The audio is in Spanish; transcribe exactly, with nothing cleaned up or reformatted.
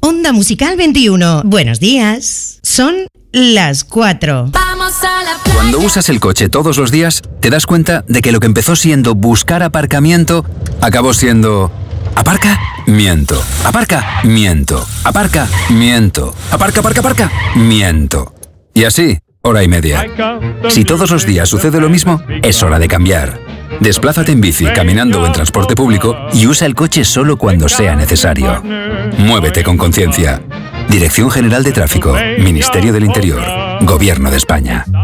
Onda Musical veintiuno. Buenos días. Son las cuatro. Vamos a la playa. Cuando usas el coche todos los días, te das cuenta de que lo que empezó siendo buscar aparcamiento, acabó siendo... ¿Aparca? Miento. ¿Aparca? Miento. ¿Aparca? Miento. ¿Aparca, aparca, aparca? Miento. Y así, hora y media. Si todos los días sucede lo mismo, es hora de cambiar. Desplázate en bici, caminando o en transporte público y usa el coche solo cuando sea necesario. Muévete con conciencia. Dirección General de Tráfico, Ministerio del Interior, Gobierno de España.